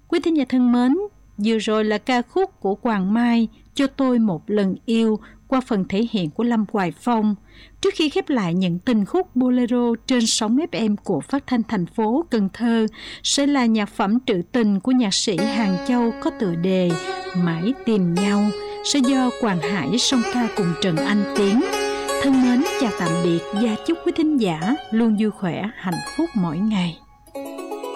Quý thính giả thân mến, vừa rồi là ca khúc của Hoàng Mai Cho Tôi Một Lần Yêu qua phần thể hiện của Lâm Hoài Phong. Trước khi khép lại những tình khúc bolero trên sóng FM của Phát thanh thành phố Cần Thơ sẽ là nhạc phẩm trữ tình của nhạc sĩ Hàng Châu có tựa đề Mãi Tìm Nhau, sẽ do Quang Hải song ca cùng Trần Anh Tiến. Thân mến chào tạm biệt và chúc quý thính giả luôn vui khỏe, hạnh phúc mỗi ngày.